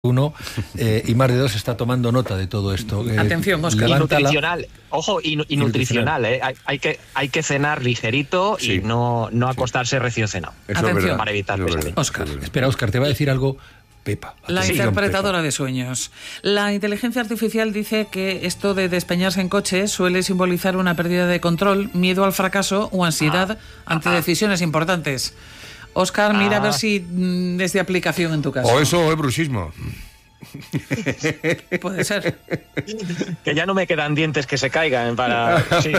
uno, y más de dos está tomando nota de todo esto. Atención, Óscar. Y nutricional, ojo, y nutricional, hay que cenar ligerito, sí, y no acostarse recién cenado. Atención, para evitar pesadillas. Óscar. Espera, Óscar, te va a decir algo Pepa. La Atención, interpretadora Pepa. de sueños. La inteligencia artificial dice que esto de despeñarse en coche suele simbolizar una pérdida de control, miedo al fracaso o ansiedad ante decisiones importantes. Óscar, mira a ver si es de aplicación en tu caso. O eso o es bruxismo. Puede ser. Que ya no me quedan dientes que se caigan para... Sí,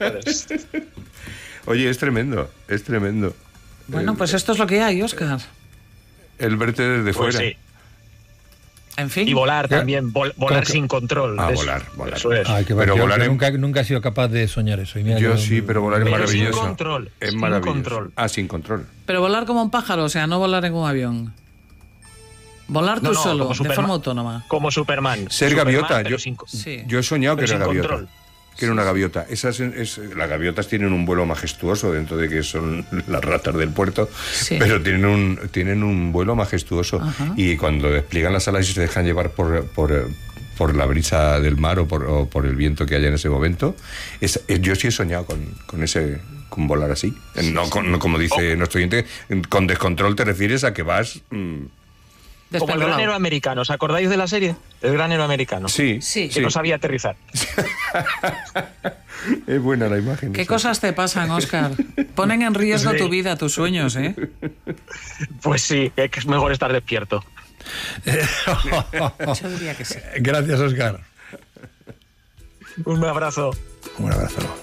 Oye, es tremendo, es tremendo. Bueno, pues esto es lo que hay, Óscar. El verte desde pues fuera. Sí. En fin. Y volar también, volar que... sin control. Volar. Eso es. Ay, pero volar nunca he sido capaz de soñar eso. Y mira, yo sí, pero volar es maravilloso. Sin control. Es maravilloso. Sin control. Pero volar como un pájaro, o sea, no volar en un avión. Volar tú solo, de forma autónoma. Como Superman. Ser gaviota. Sí. Yo he soñado que era gaviota. Control. Que era una gaviota. Las gaviotas tienen un vuelo majestuoso dentro de que son las ratas del puerto, sí, pero tienen un vuelo majestuoso. Ajá. Y cuando despliegan las alas y se dejan llevar por la brisa del mar o por el viento que haya en ese momento, yo sí he soñado con volar así. No como dice nuestro oyente, con descontrol te refieres a que vas... Como el granero americano, ¿os acordáis de la serie? El granero americano. Sí. Que no sabía aterrizar. Es buena la imagen. ¿Qué cosas te pasan, Óscar? Ponen en riesgo tu vida, tus sueños, ¿eh? Pues sí, es mejor estar despierto. Yo diría que sí. Gracias, Óscar. Un abrazo. Un abrazo.